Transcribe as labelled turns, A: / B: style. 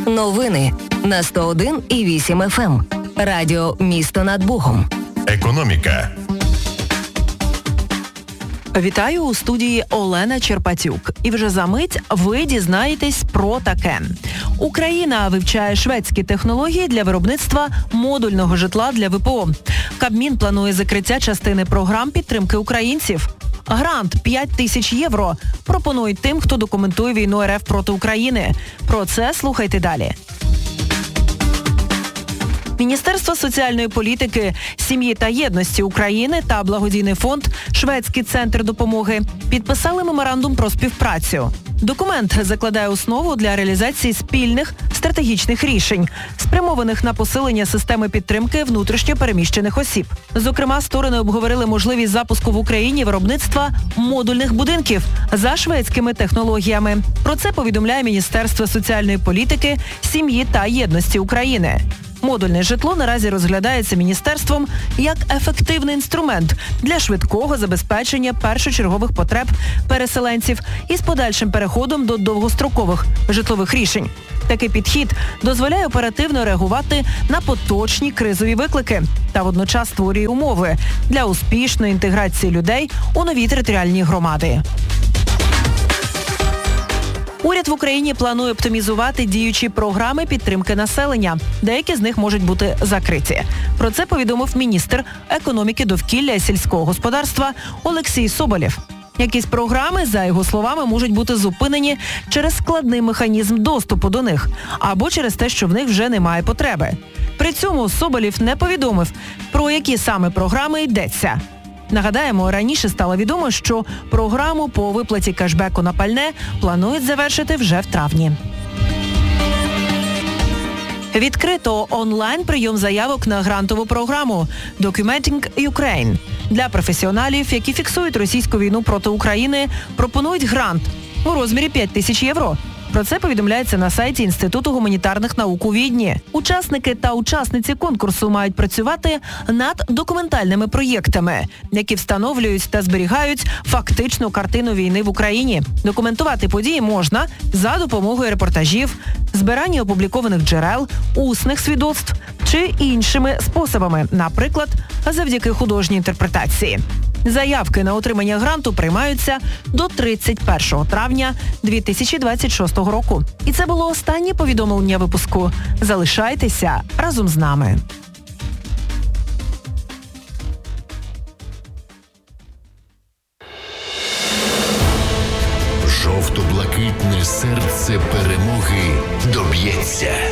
A: Новини на 101,8 FM. Радіо «Місто над Богом».
B: Економіка.
C: Вітаю, у студії Олена Черпатюк. І вже за мить ви дізнаєтесь про таке. Україна вивчає шведські технології для виробництва модульного житла для ВПО. Кабмін планує закриття частини програм підтримки українців. Грант 5 тисяч євро пропонують тим, хто документує війну РФ проти України. Про це слухайте далі. Міністерство соціальної політики, сім'ї та єдності України та благодійний фонд «Шведський центр допомоги» підписали меморандум про співпрацю. Документ закладає основу для реалізації спільних стратегічних рішень, спрямованих на посилення системи підтримки внутрішньо переміщених осіб. Зокрема, сторони обговорили можливість запуску в Україні виробництва модульних будинків за шведськими технологіями. Про це повідомляє Міністерство соціальної політики, сім'ї та єдності України. Модульне житло наразі розглядається міністерством як ефективний інструмент для швидкого забезпечення першочергових потреб переселенців із подальшим переходом до довгострокових житлових рішень. Такий підхід дозволяє оперативно реагувати на поточні кризові виклики та водночас створює умови для успішної інтеграції людей у нові територіальні громади. Уряд в Україні планує оптимізувати діючі програми підтримки населення. Деякі з них можуть бути закриті. Про це повідомив міністр економіки, довкілля і сільського господарства Олексій Соболєв. Якісь програми, за його словами, можуть бути зупинені через складний механізм доступу до них або через те, що в них вже немає потреби. При цьому Соболєв не повідомив, про які саме програми йдеться. Нагадаємо, раніше стало відомо, що програму по виплаті кешбеку на пальне планують завершити вже в травні. Відкрито онлайн-прийом заявок на грантову програму «Documenting Ukraine». Для професіоналів, які фіксують російську війну проти України, пропонують грант у розмірі 5 тисяч євро. Про це повідомляється на сайті Інституту гуманітарних наук у Відні. Учасники та учасниці конкурсу мають працювати над документальними проєктами, які встановлюють та зберігають фактичну картину війни в Україні. Документувати події можна за допомогою репортажів, збирання опублікованих джерел, усних свідоцтв чи іншими способами, наприклад, завдяки художній інтерпретації. Заявки на отримання гранту приймаються до 31 травня 2026 року. І це було останнє повідомлення випуску. Залишайтеся разом з нами.
B: Жовто-блакитне серце перемоги